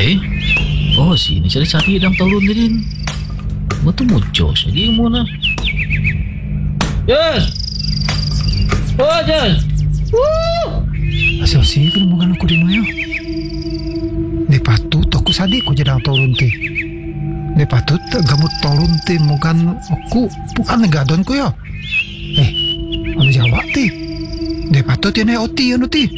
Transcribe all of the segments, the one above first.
Eh? Oh, sini cari-cari dalam tolong ni din. Betul muncul lagi mo na. Yes! Oh, Yes! Woo! Asal-asal ka naman ako din mo. Di patut aku sadik ko jadi tolong ti. Di patut gamut tolong ti mukan aku bukan negadon ko ya. Ano jawab ti? Di patut yan ay oti ano ti.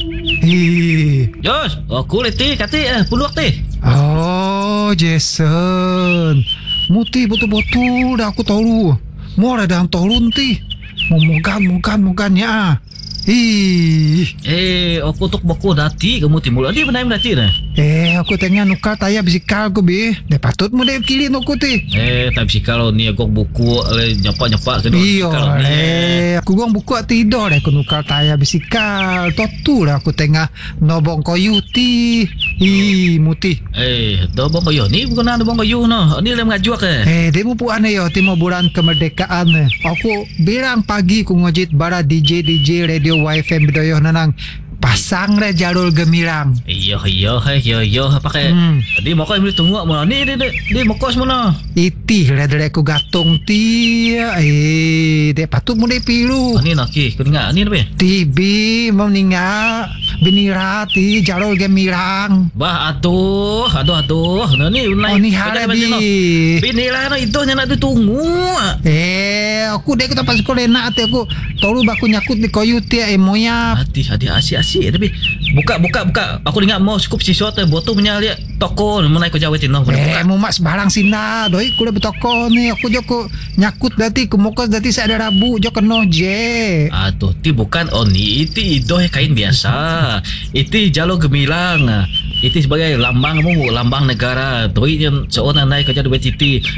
Yes! Aku leti kati puluh ti. Oh, Jason. Muti betul-betul dah aku tahu. Mau ada dalam tolong ti. Mukan-mukannya. Aku tok bako dati kamu timul adi benai dati na. Aku tengah nukar tayar bisikal ko bi. De patut mo de kilin aku ti. Tak bisikal ni aku buku nyapak-nyapak kedua. Iyo, aku gong buku tidur aku nukar tayar bisikal. Totu lah aku tengah nobong koyu ti. Muti. Do bong kayu ni bukan ada bong kayu no. Ni lem ngajuak demo pu ane yo timo bulan kemerdekaan. Aku bilang pagi ku ngojit bara DJ radio YFM bedoyo nanang pasang re jalur gemilang. Iyo pakai. Di mau kau beli tunggu mana ni di mau kos mana? Iti re ku gatung ti. De patut mu de pilu. Ni naki kau dengar ni apa? Tibi mau ninga binira ti jalur gemilang. Bah aduh. Nah ni Oh ni harabi. Binira no itu nak ditunggu. Aku dek tempat sekolah nak ati aku tolu baku nyakut di koyu ti moya. Hati asyik tapi buka. Aku dengar mau cukup sesuatu botol punya lihat toko mana aku jawatin no. Mau mak sebarang sina doi ku le betoko ni aku joko nyakut dati ku mokos dati saya ada rabu joko no je. Ti bukan ni itu kain biasa. Itu jalur gemilang. Itu sebagai lambang negara. Doi yang seorang naik kerja dua citi.